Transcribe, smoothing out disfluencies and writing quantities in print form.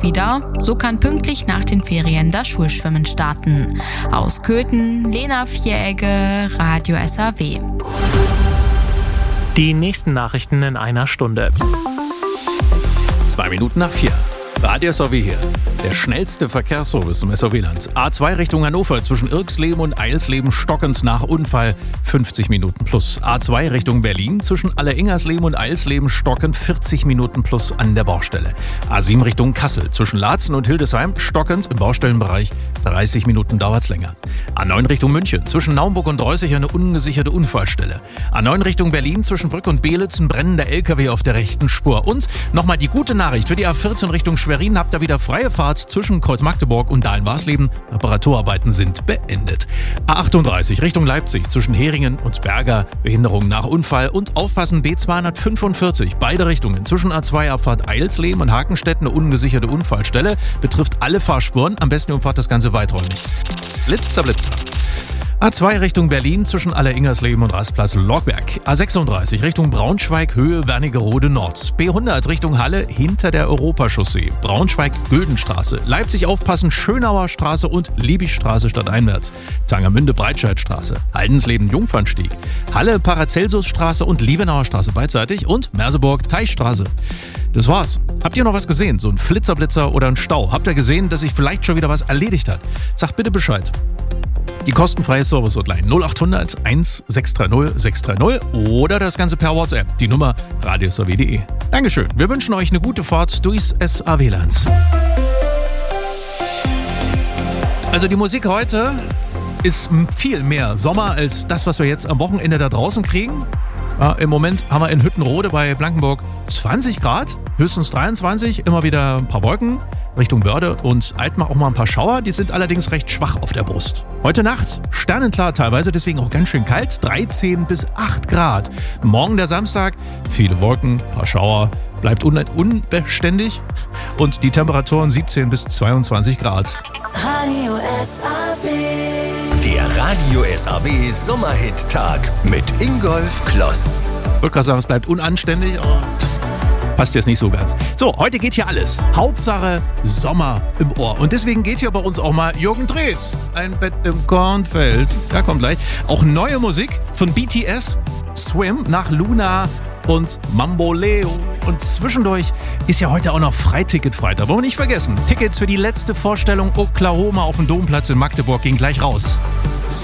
auch wieder. So kann pünktlich nach den Ferien das Schulschwimmen starten. Aus Köthen, Lena Vieregge, Radio SAW. Die nächsten Nachrichten in einer Stunde. 4:02. Radio SAW hier. Der schnellste Verkehrsservice im SAW-Land. A2 Richtung Hannover zwischen Irksleben und Eilsleben stockend nach Unfall 50 Minuten plus. A2 Richtung Berlin zwischen Alleingersleben und Eilsleben stockend 40 Minuten plus an der Baustelle. A7 Richtung Kassel zwischen Laatzen und Hildesheim stockend im Baustellenbereich 30 Minuten dauert's länger. A9 Richtung München zwischen Naumburg und Reußig eine ungesicherte Unfallstelle. A9 Richtung Berlin zwischen Brück und Belitz ein brennender LKW auf der rechten Spur. Und nochmal die gute Nachricht für die A14 Richtung Schwerin habt ihr wieder freie Fahrt zwischen Kreuz-Magdeburg und Dahlen-Warsleben. Reparaturarbeiten sind beendet. A38 Richtung Leipzig zwischen Heringen und Berger. Behinderung nach Unfall und aufpassen B245. Beide Richtungen zwischen A2 Abfahrt Eilsleben und Hakenstedt eine ungesicherte Unfallstelle. Betrifft alle Fahrspuren. Am besten umfahrt das Ganze weiträumig. Blitzer, Blitzer. A2 Richtung Berlin zwischen Alleingersleben und Rastplatz Logberg. A36 Richtung Braunschweig Höhe Wernigerode Nord. B100 Richtung Halle hinter der Europachaussee. Braunschweig-Güldenstraße. Leipzig aufpassen Schönauer Straße und Liebigstraße stadteinwärts. Tangermünde Breitscheidstraße. Haldensleben Jungfernstieg. Halle Paracelsusstraße und Liebenauer Straße beidseitig und Merseburg Teichstraße. Das war's. Habt ihr noch was gesehen? So ein Flitzerblitzer oder ein Stau? Habt ihr gesehen, dass sich vielleicht schon wieder was erledigt hat? Sagt bitte Bescheid. Die kostenfreie Service-Hotline 0800 1630 630 oder das Ganze per WhatsApp. Die Nummer radiosaw.de. Dankeschön. Wir wünschen euch eine gute Fahrt durchs SAW-Land. Also die Musik heute ist viel mehr Sommer als das, was wir jetzt am Wochenende da draußen kriegen. Ja, im Moment haben wir in Hüttenrode bei Blankenburg 20 Grad, höchstens 23, immer wieder ein paar Wolken. Richtung Börde und Altmach auch mal ein paar Schauer, die sind allerdings recht schwach auf der Brust. Heute Nacht sternenklar teilweise, deswegen auch ganz schön kalt, 13 bis 8 Grad. Morgen der Samstag, viele Wolken, ein paar Schauer, bleibt unbeständig und die Temperaturen 17 bis 22 Grad. Radio SAW. Der Radio SAW Sommerhit-Tag mit Ingolf Kloss. Ich wollte gerade sagen, es bleibt unanständig, aber passt jetzt nicht so ganz. So, heute geht hier alles. Hauptsache Sommer im Ohr. Und deswegen geht hier bei uns auch mal Jürgen Drees. Ein Bett im Kornfeld. Da kommt gleich. Auch neue Musik von BTS, Swim nach Luna und Mamboleo. Und zwischendurch ist ja heute auch noch Freiticket-Freitag. Wollen wir nicht vergessen. Tickets für die letzte Vorstellung Oklahoma auf dem Domplatz in Magdeburg gehen gleich raus.